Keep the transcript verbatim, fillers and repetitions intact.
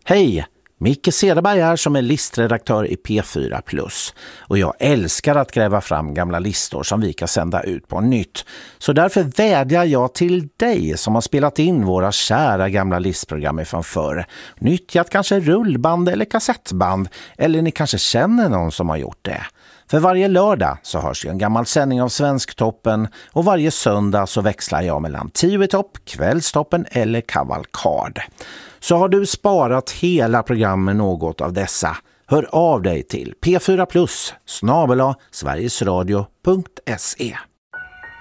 Hej! Micke Cederberg här som är listredaktör i P fyra Plus. Och jag älskar att gräva fram gamla listor som vi kan sända ut på nytt. Så därför vädjar jag till dig som har spelat in våra kära gamla listprogram ifrån förr. Nyttjat kanske rullband eller kassettband, eller ni kanske känner någon som har gjort det. För varje lördag så hörs ju en gammal sändning av Svensktoppen och varje söndag så växlar jag mellan tio i topp, Kvällstoppen eller Kavalkad. Så har du sparat hela programmen något av dessa, hör av dig till p fyra plus snabel-a sverigesradio punkt se.